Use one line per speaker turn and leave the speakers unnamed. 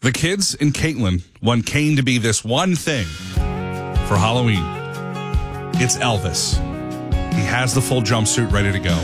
The kids and Caitlin want Kane to be this one thing for Halloween. It's Elvis. He has the full jumpsuit ready to go.